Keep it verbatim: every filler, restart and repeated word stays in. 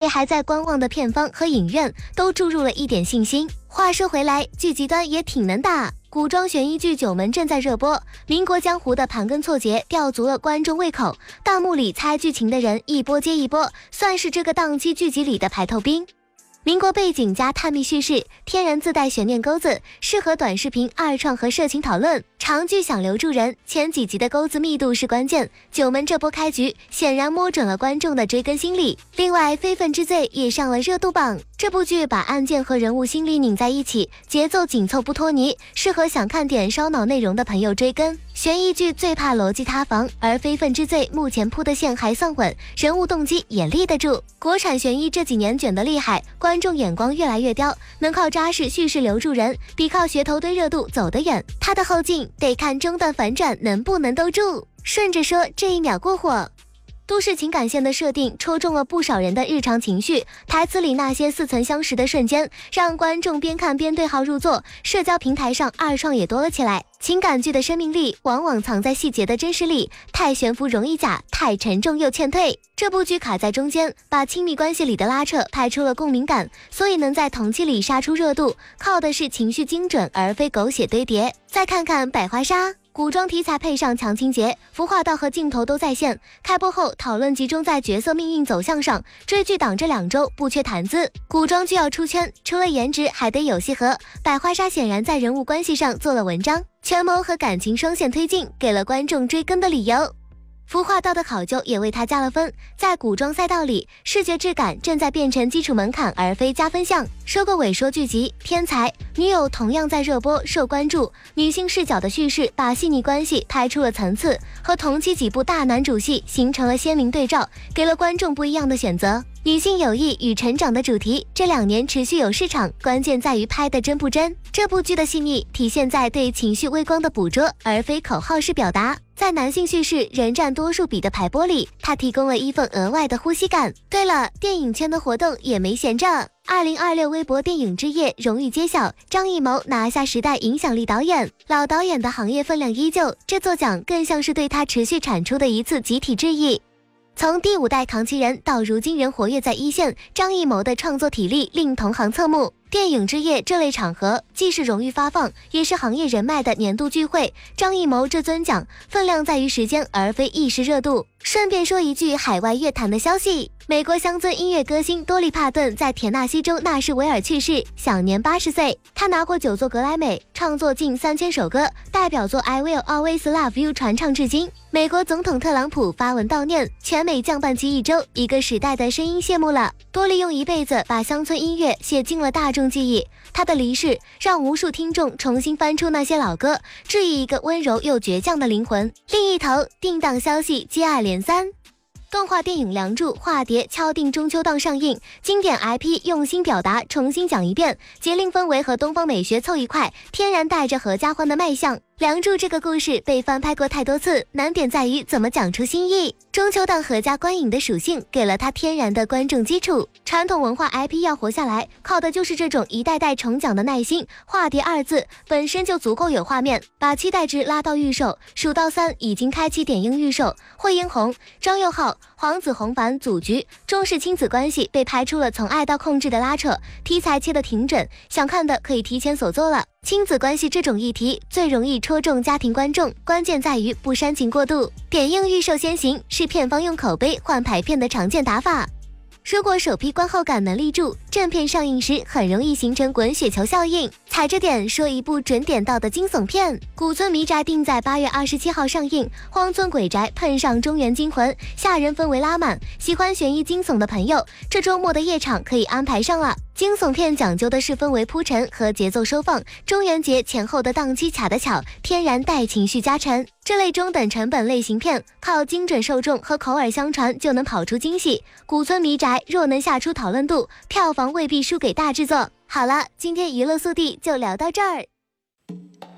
还在观望的片方和影院都注入了一点信心。话说回来，剧集端也挺能打。古装悬疑剧《九门》正在热播，民国江湖的盘根错节吊足了观众胃口，弹幕里猜剧情的人一波接一波，算是这个档期剧集里的排头兵。民国背景加探秘叙事，天然自带悬念钩子，适合短视频二创和社群讨论。长剧想留住人，前几集的钩子密度是关键。九门这波开局显然摸准了观众的追根心理。另外，《非分之罪》也上了热度榜。这部剧把案件和人物心理拧在一起，节奏紧凑不拖泥，适合想看点烧脑内容的朋友追更。悬疑剧最怕逻辑塌房，而《非分之罪》目前铺的线还算稳，人物动机也立得住。国产悬疑这几年卷得厉害，观众眼光越来越刁，能靠扎实叙事留住人，比靠噱头堆热度走得远。它的后劲得看中段反转能不能兜住。顺着说，这一秒过火。都市情感线的设定戳中了不少人的日常情绪，台词里那些似曾相识的瞬间，让观众边看边对号入座。社交平台上二创也多了起来。情感剧的生命力往往藏在细节的真实里，太悬浮容易假，太沉重又欠退。这部剧卡在中间，把亲密关系里的拉扯拍出了共鸣感，所以能在同期里杀出热度，靠的是情绪精准，而非狗血堆叠。再看看百花杀。古装题材配上强情节，服化道和镜头都在线。开播后讨论集中在角色命运走向上，追剧档这两周不缺谈资。古装剧要出圈，除了颜值还得有戏核。百花杀显然在人物关系上做了文章，权谋和感情双线推进，给了观众追更的理由。服化道的考究也为他加了分，在古装赛道里，视觉质感正在变成基础门槛而非加分项。收个尾说剧集《天才女友》同样在热播受关注，女性视角的叙事把细腻关系拍出了层次，和同期几部大男主戏形成了鲜明对照，给了观众不一样的选择。女性友谊与成长的主题这两年持续有市场，关键在于拍得真不真。这部剧的细腻体现在对情绪微光的捕捉，而非口号式表达。在男性叙事仍占多数比的排播里，它提供了一份额外的呼吸感。对了，电影圈的活动也没闲着。二零二六微博电影之夜荣誉揭晓，张艺谋拿下时代影响力导演。老导演的行业分量依旧，这座奖更像是对他持续产出的一次集体致意。从第五代扛旗人到如今仍活跃在一线，张艺谋的创作体力令同行侧目。电影之夜这类场合既是荣誉发放，也是行业人脉的年度聚会。张艺谋这尊奖分量在于时间，而非一时热度。顺便说一句海外乐坛的消息，美国乡村音乐歌星多利帕顿在田纳西州纳什维尔去世，享年八十岁。他拿过九座格莱美，创作近三千首歌，代表作 I Will Always Love You 传唱至今。美国总统特朗普发文悼念，全美降半旗一周，一个时代的声音谢幕了。多利用一辈子把乡村音乐写进了大众记忆，他的离世让无数听众重新翻出那些老歌，质疑一个温柔又倔强的灵魂。另一头，定档消息接二连三。动画电影《梁祝》化蝶敲定中秋档上映，经典 I P 用心表达，重新讲一遍，节令氛围和东方美学凑一块，天然带着合家欢的卖相。《梁祝》这个故事被翻拍过太多次，难点在于怎么讲出新意。中秋档合家观影的属性给了它天然的观众基础。传统文化 I P 要活下来，靠的就是这种一代代重讲的耐心。化蝶二字本身就足够有画面，把期待值拉到预售，数到三已经开启点映预售。惠英红、张佑浩、黄子弘凡组局，中式亲子关系被拍出了从爱到控制的拉扯，题材切得挺准，想看的可以提前锁座了。亲子关系这种议题最容易戳中家庭观众，关键在于不煽情过度。点映预售先行是片方用口碑换排片的常见打法。如果首批观后感能立住，正片上映时很容易形成滚雪球效应。踩着点说一部准点到的惊悚片，《古村迷宅》定在八月二十七号上映，荒村鬼宅碰上中原惊魂，吓人氛围拉满。喜欢悬疑惊悚的朋友，这周末的夜场可以安排上了。惊悚片讲究的是氛围铺陈和节奏收放，中元节前后的档期卡得巧，天然带情绪加成。这类中等成本类型片，靠精准受众和口耳相传就能跑出惊喜。古村迷宅若能下出讨论度，票房未必输给大制作。好了，今天娱乐速递就聊到这儿。